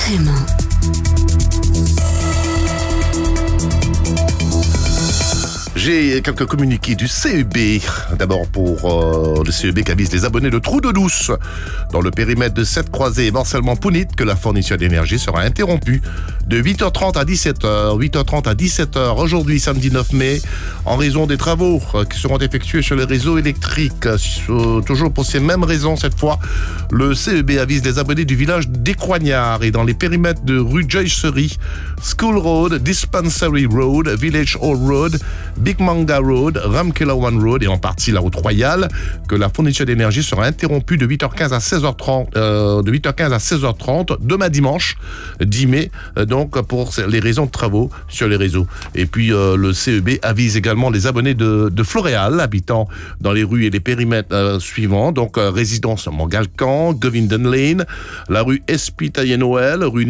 vraiment. J'ai quelques communiqués du CEB. D'abord pour le CEB qui avise les abonnés de Trou d'eau douce dans le périmètre de 7 croisées et Morcellement-Pounit que la fourniture d'énergie sera interrompue de 8h30 à 17h. 8h30 à 17h aujourd'hui, samedi 9 mai, en raison des travaux qui seront effectués sur les réseaux électriques. Toujours pour ces mêmes raisons, cette fois, le CEB avise les abonnés du village d'Écoignard et dans les périmètres de rue Joycery, School Road, Dispensary Road, Village Hall Road, Big Manga Road, Ramkelawan Road et en partie la route royale que la fourniture d'énergie sera interrompue de 8h15 à 16h30 demain dimanche 10 mai donc pour les raisons de travaux sur les réseaux. Et puis le CEB avise également les abonnés de Floréal habitant dans les rues et les périmètres suivants, donc résidence Mangalcan, Govindan Lane, la rue Espitaillé Noël, rue